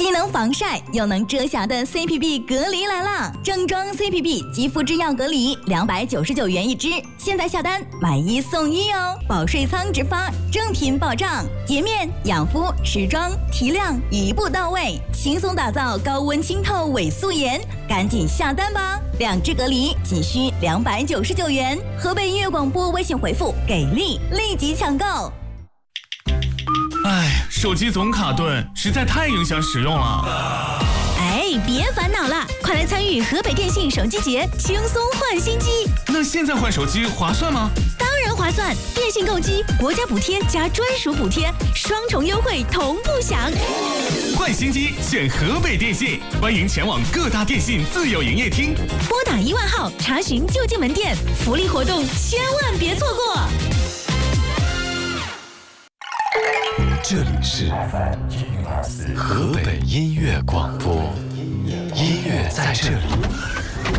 既能防晒又能遮瑕的 CPB 隔离来啦！正装 CPB 肌肤之钥隔离299元一支，现在下单买1送1哦！保税仓直发，正品保障，洁面、养肤、持妆、提亮一步到位，轻松打造高温清透伪素颜，赶紧下单吧！2支隔离仅需299元，河北音乐广播微信回复“给力”立即抢购。 哎，手机总卡顿，实在太影响使用了。 哎，别烦恼了，快来参与河北电信手机节，轻松换新机。 那现在换手机划算吗？ 当然划算，电信购机，国家补贴加专属补贴，双重优惠同步享。 换新机选河北电信，欢迎前往各大电信自有营业厅， 拨打1万号查询就近门店，福利活动千万别错过。 这里是河北音乐广播，音乐在这里。